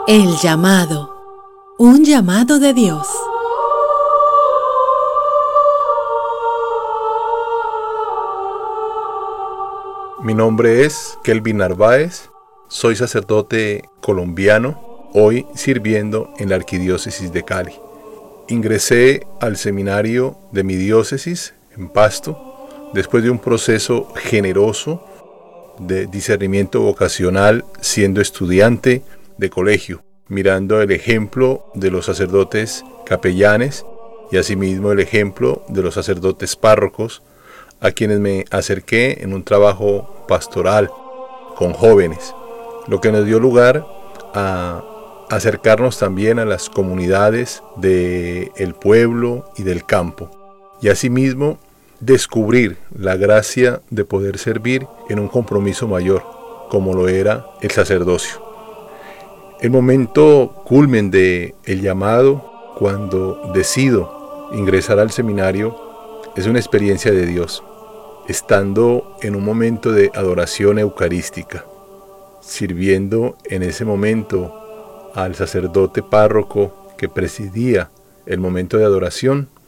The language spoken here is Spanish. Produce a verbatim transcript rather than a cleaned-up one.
El llamado. Un llamado de Dios. Mi nombre es Kelvin Narváez, soy sacerdote colombiano, hoy sirviendo en la Arquidiócesis de Cali. Ingresé al seminario de mi diócesis, en Pasto, después de un proceso generoso de discernimiento vocacional siendo estudiante de colegio, mirando el ejemplo de los sacerdotes capellanes y asimismo el ejemplo de los sacerdotes párrocos, a quienes me acerqué en un trabajo pastoral con jóvenes, lo que nos dio lugar a acercarnos también a las comunidades del pueblo y del campo, y asimismo descubrir la gracia de poder servir en un compromiso mayor, como lo era el sacerdocio. El momento culmen de el llamado, cuando decido ingresar al seminario, es una experiencia de Dios, estando en un momento de adoración eucarística, sirviendo en ese momento al sacerdote párroco que presidía el momento de adoración.